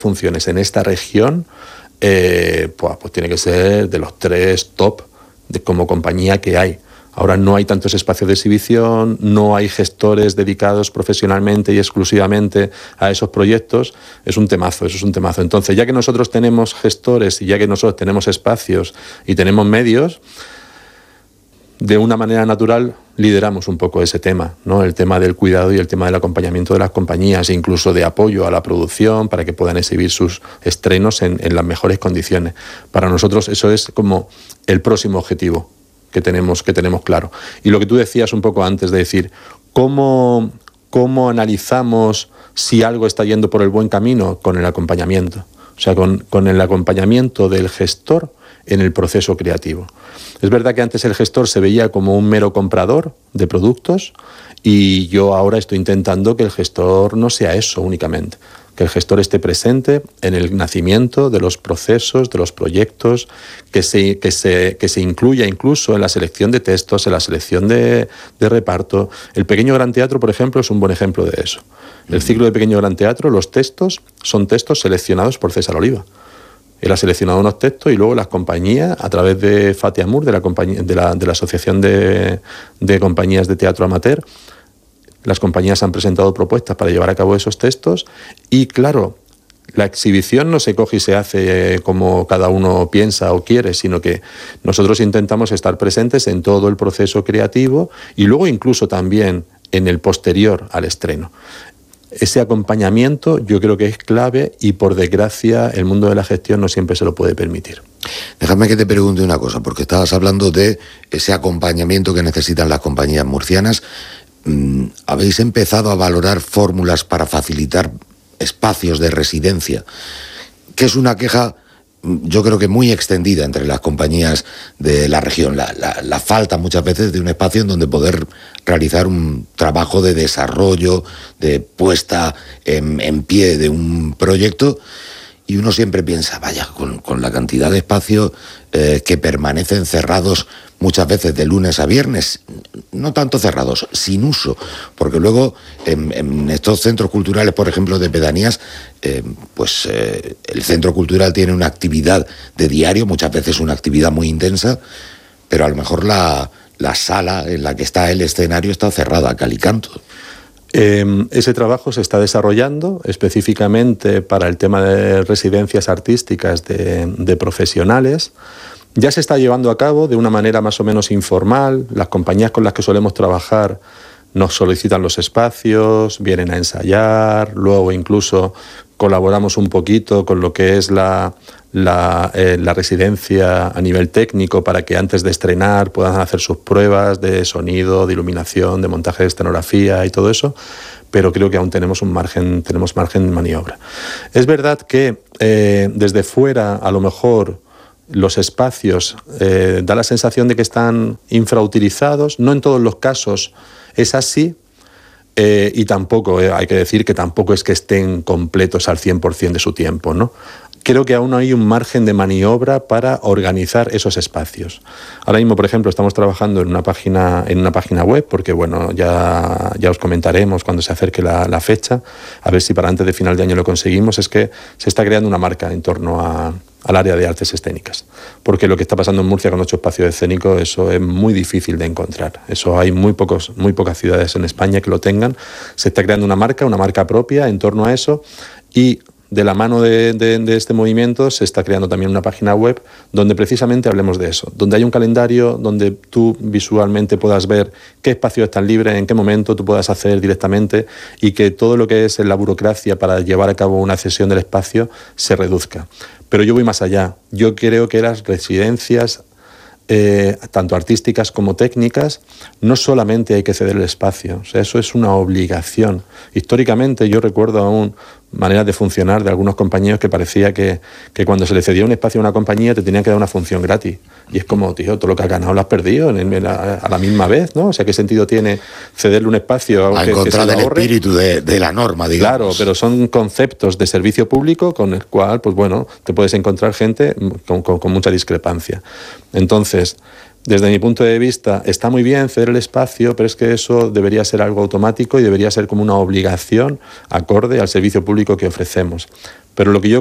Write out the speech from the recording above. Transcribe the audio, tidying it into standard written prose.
funciones en esta región, pues tiene que ser de los 3 top como compañía que hay. Ahora no hay tantos espacios de exhibición, no hay gestores dedicados profesionalmente y exclusivamente a esos proyectos. Es un temazo, eso es un temazo. Entonces, ya que nosotros tenemos gestores y ya que nosotros tenemos espacios y tenemos medios, de una manera natural lideramos un poco ese tema, ¿no? El tema del cuidado y el tema del acompañamiento de las compañías, incluso de apoyo a la producción para que puedan exhibir sus estrenos en las mejores condiciones. Para nosotros eso es como el próximo objetivo que tenemos claro. Y lo que tú decías un poco antes de decir, ¿cómo analizamos si algo está yendo por el buen camino? Con el acompañamiento. O sea, con el acompañamiento del gestor en el proceso creativo. Es verdad que antes el gestor se veía como un mero comprador de productos y yo ahora estoy intentando que el gestor no sea eso únicamente, que el gestor esté presente en el nacimiento de los procesos, de los proyectos, que se incluya incluso en la selección de textos, en la selección de reparto. El Pequeño Gran Teatro, por ejemplo, es un buen ejemplo de eso. El ciclo de Pequeño Gran Teatro, los textos son textos seleccionados por César Oliva. Él ha seleccionado unos textos y luego las compañías, a través de Fatih Amur, de la Asociación de Compañías de Teatro Amateur, las compañías han presentado propuestas para llevar a cabo esos textos y, claro, la exhibición no se coge y se hace como cada uno piensa o quiere, sino que nosotros intentamos estar presentes en todo el proceso creativo y luego incluso también en el posterior al estreno. Ese acompañamiento yo creo que es clave y, por desgracia, el mundo de la gestión no siempre se lo puede permitir. Déjame que te pregunte una cosa, porque estabas hablando de ese acompañamiento que necesitan las compañías murcianas. ¿Habéis empezado a valorar fórmulas para facilitar espacios de residencia? Que es una queja, yo creo que muy extendida entre las compañías de la región, la falta muchas veces de un espacio en donde poder realizar un trabajo de desarrollo, de puesta en pie de un proyecto, y uno siempre piensa, vaya, con la cantidad de espacios que permanecen cerrados muchas veces de lunes a viernes, no tanto cerrados, sin uso, porque luego en estos centros culturales, por ejemplo, de pedanías, el centro cultural tiene una actividad de diario, muchas veces una actividad muy intensa, pero a lo mejor la sala en la que está el escenario está cerrada, cal y canto. Ese trabajo se está desarrollando específicamente para el tema de residencias artísticas de profesionales. Ya se está llevando a cabo de una manera más o menos informal. Las compañías con las que solemos trabajar nos solicitan los espacios, vienen a ensayar, luego incluso colaboramos un poquito con lo que es la residencia a nivel técnico para que antes de estrenar puedan hacer sus pruebas de sonido, de iluminación, de montaje de escenografía y todo eso, pero creo que aún tenemos margen de maniobra. Es verdad que desde fuera a lo mejor los espacios da la sensación de que están infrautilizados, no en todos los casos es así, y tampoco, hay que decir que tampoco es que estén completos al 100% de su tiempo, ¿no? Creo que aún hay un margen de maniobra para organizar esos espacios. Ahora mismo, por ejemplo, estamos trabajando en una página web, porque bueno, ya os comentaremos cuando se acerque la fecha, a ver si para antes de final de año lo conseguimos. Es que se está creando una marca en torno al área de artes escénicas, porque lo que está pasando en Murcia con 8 espacios escénicos, eso es muy difícil de encontrar. Eso hay muy pocas ciudades en España que lo tengan. Se está creando una marca propia en torno a eso, y de la mano de este movimiento se está creando también una página web donde precisamente hablemos de eso, donde hay un calendario donde tú visualmente puedas ver qué espacios están libres, en qué momento tú puedas acceder directamente, y que todo lo que es la burocracia para llevar a cabo una cesión del espacio se reduzca. Pero yo voy más allá. Yo creo que las residencias, tanto artísticas como técnicas, no solamente hay que ceder el espacio, o sea, eso es una obligación. Históricamente yo recuerdo aún maneras de funcionar de algunos compañeros que parecía que cuando se le cedía un espacio a una compañía te tenían que dar una función gratis. Y es como, tío, todo lo que has ganado lo has perdido a la misma vez, ¿no? O sea, ¿qué sentido tiene cederle un espacio a encontrar el espíritu de la norma, digamos? Claro, pero son conceptos de servicio público con el cual, pues bueno, te puedes encontrar gente con mucha discrepancia. Entonces, Desde mi punto de vista, está muy bien ceder el espacio, pero es que eso debería ser algo automático y debería ser como una obligación acorde al servicio público que ofrecemos. Pero lo que yo